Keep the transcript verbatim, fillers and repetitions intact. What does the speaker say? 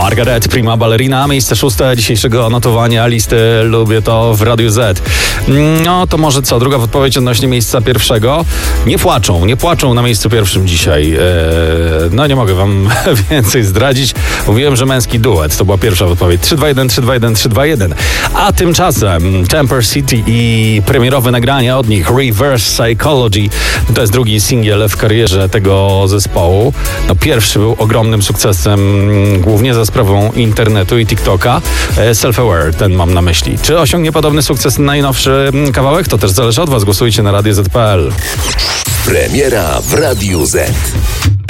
Margaret, Prima Ballerina, miejsce szóste dzisiejszego notowania listy Lubię to w Radiu Z. No to może co, druga podpowiedź odnośnie miejsca pierwszego. Nie płaczą, nie płaczą na miejscu pierwszym dzisiaj. Eee, no nie mogę wam więcej zdradzić. Mówiłem, że męski duet, to była pierwsza podpowiedź. trzy dwa jeden, trzy dwa jeden, trzy dwa jeden. A tymczasem Temper City i premierowe nagrania od nich, Reverse Psychology. To jest drugi singiel w karierze tego zespołu. No pierwszy był ogromnym sukcesem, głównie za sprawą internetu i TikToka. Self-Aware, ten mam na myśli. Czy osiągnie podobny sukces najnowszy kawałek? To też zależy od was. Głosujcie na radio zet kropka pe el. Premiera w Radiu Z.